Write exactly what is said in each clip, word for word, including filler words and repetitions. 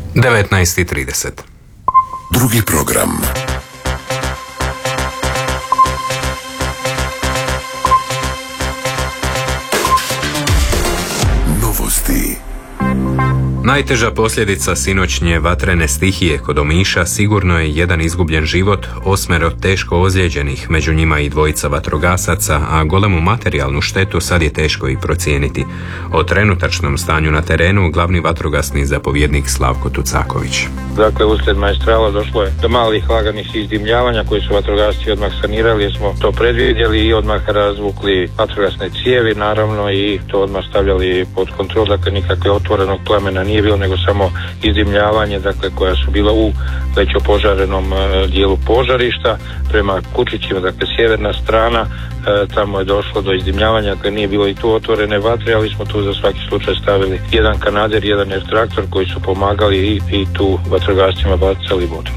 devetnaest i trideset. Drugi program. Novosti. Najteža posljedica sinoćnje vatrene stihije kod Omiša sigurno je jedan izgubljen život, osmero teško ozlijeđenih, među njima i dvojica vatrogasaca, a golemu materijalnu štetu sad je teško i procijeniti. O trenutačnom stanju na terenu glavni vatrogasni zapovjednik Slavko Tucaković. Dakle, uslijed maestrala došlo je do malih laganih izdimljavanja koji su vatrogasci odmah sanirali jer smo to predvidjeli i odmah razvukli vatrogasne cijevi, naravno, i to odmah stavljali pod kontrol. Dakle, nikakve otvorenog plamena nije bilo, nego samo izdimljavanje, dakle, koja su bila u već opožarenom e, dijelu požarišta prema Kučićima, dakle sjeverna strana, e, tamo je došlo do izdimljavanja, dakle nije bilo i tu otvorene vatre, ali smo tu za svaki slučaj stavili jedan kanader, jedan er traktor koji su pomagali i, i tu vatrogascima bacali vodu.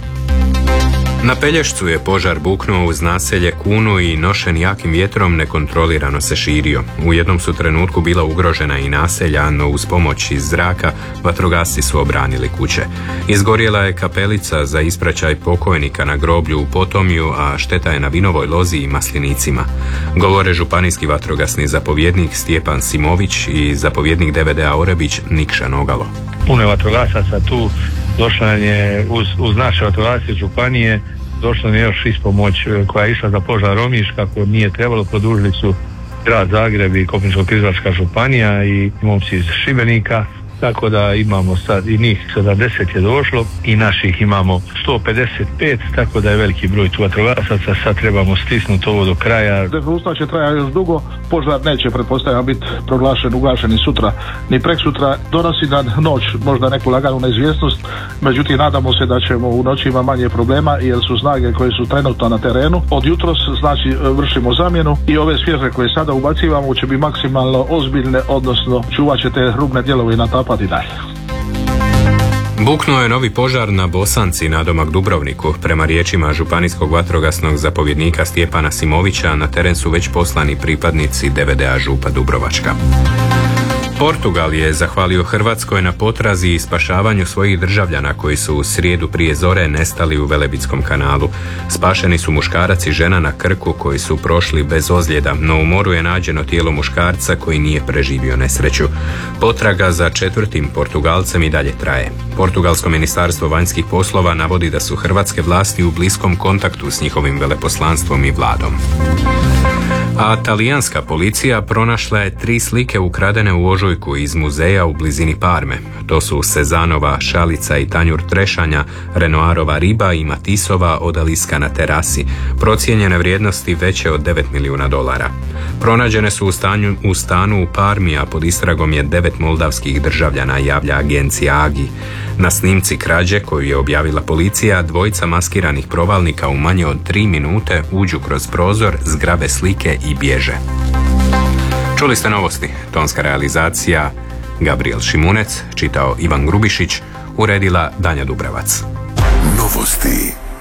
Na Pelješcu je požar buknuo uz naselje Kunu i nošen jakim vjetrom nekontrolirano se širio. U jednom su trenutku bila ugrožena i naselja, no uz pomoć iz zraka vatrogasci su obranili kuće. Izgorjela je kapelica za ispraćaj pokojnika na groblju u Potomju, a šteta je na Vinovoj lozi i maslinicima. Govore županijski vatrogasni zapovjednik Stjepan Simović i zapovjednik de ve de a Orebić Nikša Nogalo. Puno je vatrogasaca tu, došla je uz, uz naše vatrogasce županije, došla je još ispomoć koja je išla za požar Omiš, kako nije trebalo, produžili su grad Zagreb i Koprivničko-križevačka županija i momci iz Šibenika, tako da imamo sad i njih sedamdeset je došlo i naših imamo sto pedeset pet, tako da je veliki broj tu vatrogasaca, sad trebamo stisnuti ovo do kraja. Dežurstvo će trajati još dugo, požar neće pretpostavljam biti proglašen, ugašen ni sutra ni preksutra, donosi nam noć možda neku laganu neizvjesnost, međutim nadamo se da ćemo u noći imati manje problema jer su snage koje su trenutno na terenu. Od jutros znači vršimo zamjenu i ove svježe koje sada ubacivamo će biti maksimalno ozbiljne, odnosno čuvat će te rubne dijelove i natapati dalje. Buknuo je novi požar na Bosanci nadomak Dubrovniku. Prema riječima županijskog vatrogasnog zapovjednika Stjepana Simovića, na teren su već poslani pripadnici de ve de a Župa Dubrovačka. Portugal je zahvalio Hrvatskoj na potrazi i spašavanju svojih državljana koji su u srijedu prije zore nestali u Velebitskom kanalu. Spašeni su muškarac i žena na Krku koji su prošli bez ozljeda, no u moru je nađeno tijelo muškarca koji nije preživio nesreću. Potraga za četvrtim Portugalcem i dalje traje. Portugalsko ministarstvo vanjskih poslova navodi da su hrvatske vlasti u bliskom kontaktu s njihovim veleposlanstvom i vladom. A talijanska policija pronašla je tri slike ukradene u ožujku iz muzeja u blizini Parme. To su Cezanova šalica i tanjur trešanja, Renoirova riba i Matisova odaliska na terasi, procijenjene vrijednosti veće od devet milijuna dolara. Pronađene su u, stanju, u stanu u Parmi, a pod istragom je devet moldavskih državljana, javlja agencija Agi. Na snimci krađe koju je objavila policija, dvojica maskiranih provalnika u manje od tri minute uđu kroz prozor, zgrabe slike i bježe. Čuli ste novosti. Tonska realizacija Gabriel Šimunec, čitao Ivan Grubišić, uredila Danja Dubravac. Novosti.